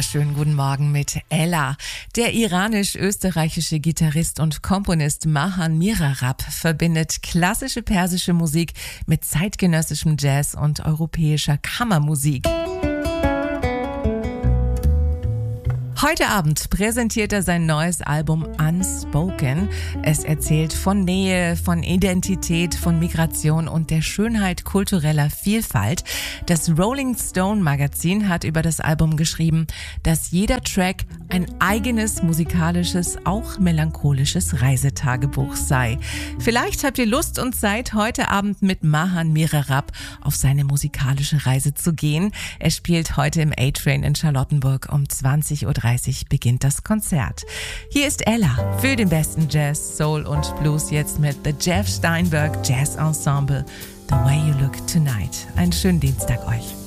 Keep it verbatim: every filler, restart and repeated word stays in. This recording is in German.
wunderschönen guten Morgen mit Ella. Der iranisch-österreichische Gitarrist und Komponist Mahan Mirarab verbindet klassische persische Musik mit zeitgenössischem Jazz und europäischer Kammermusik. Heute Abend präsentiert er sein neues Album Unspoken. Es erzählt von Nähe, von Identität, von Migration und der Schönheit kultureller Vielfalt. Das Rolling Stone Magazin hat über das Album geschrieben, dass jeder Track ein eigenes musikalisches, auch melancholisches Reisetagebuch sei. Vielleicht habt ihr Lust und Zeit, heute Abend mit Mahan Mirarab auf seine musikalische Reise zu gehen. Er spielt heute im A-Train in Charlottenburg. Um zwanzig Uhr dreißig beginnt das Konzert. Hier ist Ella für den besten Jazz, Soul und Blues jetzt mit The Jeff Steinberg Jazz Ensemble. The Way You Look Tonight. Einen schönen Dienstag euch.